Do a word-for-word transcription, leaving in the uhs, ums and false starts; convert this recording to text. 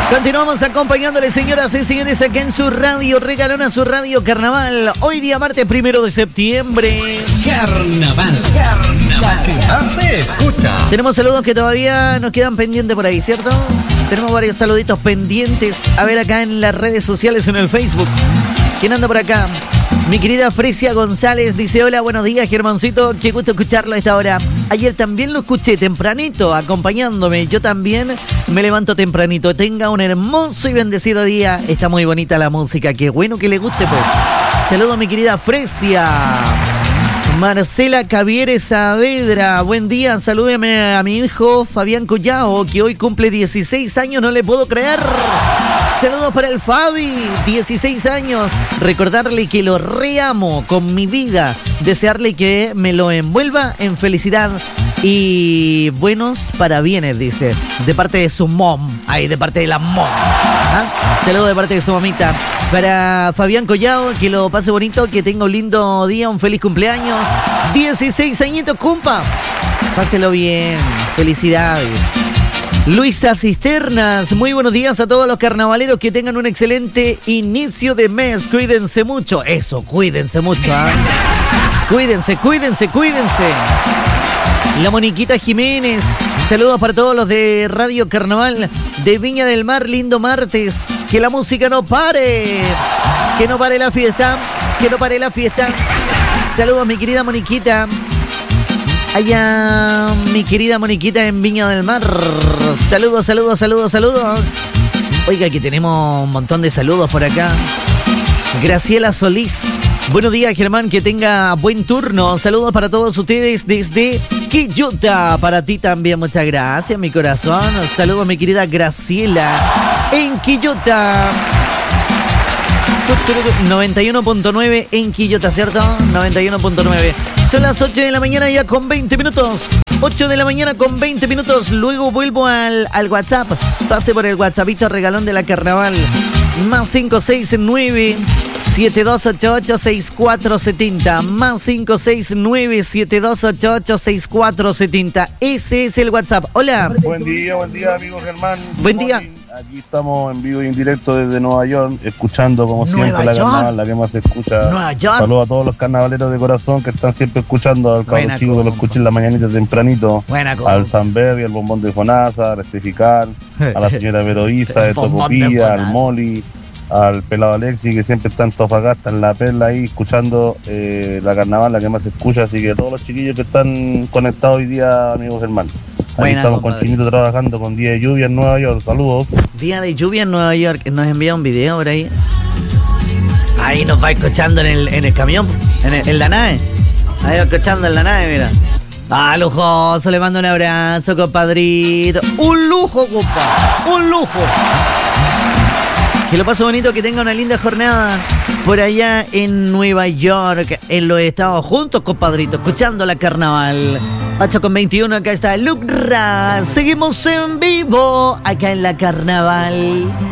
Continuamos acompañándole, señoras y señores, acá en su radio regalona, su radio Carnaval. Hoy día martes primero de septiembre. Carnaval. Carnaval. Se escucha. Tenemos saludos que todavía nos quedan pendientes por ahí, ¿cierto? Tenemos varios saluditos pendientes. A ver acá en las redes sociales, en el Facebook. ¿Quién anda por acá? Mi querida Fresia González dice: hola, buenos días, Germancito. Qué gusto escucharlo a esta hora. Ayer también lo escuché tempranito, acompañándome. Yo también me levanto tempranito. Tenga un hermoso y bendecido día. Está muy bonita la música. Qué bueno que le guste, pues. Saludos a mi querida Fresia. Marcela Cavieres Saavedra, buen día. Salúdeme a mi hijo Fabián Collao, que hoy cumple dieciséis años. No le puedo creer. Saludos para el Fabi, dieciséis años. Recordarle que lo reamo con mi vida. Desearle que me lo envuelva en felicidad y buenos parabienes, dice. De parte de su mom. Ahí, de parte de la mom. ¿Ah? Saludos de parte de su mamita. Para Fabián Collao, que lo pase bonito, que tenga un lindo día, un feliz cumpleaños. dieciséis añitos, cumpa. Páselo bien. Felicidades. Luisa Cisternas, muy buenos días a todos los carnavaleros, que tengan un excelente inicio de mes, cuídense mucho, eso, cuídense mucho, ¿eh? Cuídense, cuídense, cuídense. La Moniquita Jiménez, saludos para todos los de Radio Carnaval de Viña del Mar, lindo martes, que la música no pare, que no pare la fiesta, que no pare la fiesta. Saludos mi querida Moniquita. Allá, mi querida Moniquita en Viña del Mar. Saludos, saludos, saludos, saludos. Oiga, que tenemos un montón de saludos por acá. Graciela Solís. Buenos días, Germán, que tenga buen turno. Saludos para todos ustedes desde Quillota. Para ti también, muchas gracias, mi corazón. Saludos, mi querida Graciela en Quillota. noventa y uno punto nueve en Quillota, ¿cierto? noventa y uno punto nueve. Son las ocho de la mañana ya con veinte minutos. ocho de la mañana con veinte minutos. Luego vuelvo al, al WhatsApp. Pase por el WhatsAppito regalón de la Carnaval. Más cinco seis nueve siete dos ocho ocho seis cuatro siete cero. Más cinco seis nueve siete dos ocho ocho seis cuatro siete cero. Ese es el WhatsApp. Hola. Buen día, buen día, amigo Germán. Buen día. Aquí estamos en vivo y en directo desde Nueva York, escuchando como Nueva siempre la York. carnaval, la que más se escucha. Nueva York. Saludos a todos los carnavaleros de corazón que están siempre escuchando, al Buena cabro chico que lo escuché en la mañanita tempranito, Buena al Sanberry, al bombón de Fonasa, a Rectificar, a la señora Veroísa de Tocopilla, al Moli, al pelado Alexi, que siempre está en Tofagasta, en La Perla, ahí escuchando eh, la carnaval, la que más se escucha. Así que todos los chiquillos que están conectados hoy día, amigos Germán. Ahí Buena, estamos compadre. con Chinito trabajando con día de lluvia en Nueva York. Saludos. Día de lluvia en Nueva York. Nos envía un video por ahí. Ahí nos va escuchando en el, en el camión, en, el, en la nave. Ahí va escuchando en la nave, mira. Ah, lujoso, le mando un abrazo, compadrito. Un lujo, compa. Un lujo. Que lo pase bonito, que tenga una linda jornada por allá en Nueva York, en los Estados juntos, compadrito, escuchando la Carnaval. ocho con veintiuno, acá está Lucra. Seguimos en vivo acá en la Carnaval.